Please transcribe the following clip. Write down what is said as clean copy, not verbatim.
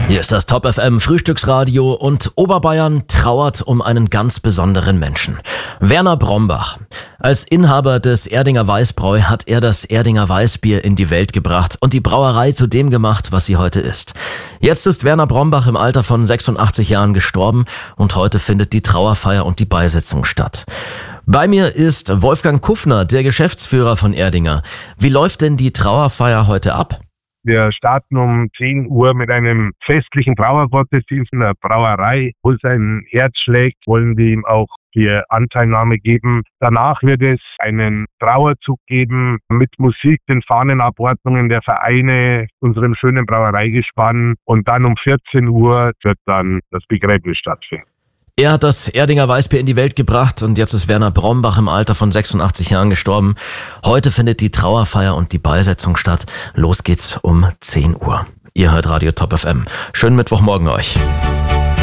Hier ist das Top FM Frühstücksradio und Oberbayern trauert um einen ganz besonderen Menschen. Werner Brombach. Als Inhaber des Erdinger Weißbräu hat er das Erdinger Weißbier in die Welt gebracht und die Brauerei zu dem gemacht, was sie heute ist. Jetzt ist Werner Brombach im Alter von 86 Jahren gestorben und heute findet die Trauerfeier und die Beisetzung statt. Bei mir ist Wolfgang Kuffner, der Geschäftsführer von Erdinger. Wie läuft denn die Trauerfeier heute ab? Wir starten um 10 Uhr mit einem festlichen Brauergottesdienst in der Brauerei. Wo sein Herz schlägt, wollen wir ihm auch die Anteilnahme geben. Danach wird es einen Trauerzug geben mit Musik, den Fahnenabordnungen der Vereine, unserem schönen Brauereigespann. Und dann um 14 Uhr wird dann das Begräbnis stattfinden. Er hat das Erdinger Weißbier in die Welt gebracht und jetzt ist Werner Brombach im Alter von 86 Jahren gestorben. Heute findet die Trauerfeier und die Beisetzung statt. Los geht's um 10 Uhr. Ihr hört Radio Top FM. Schönen Mittwochmorgen euch.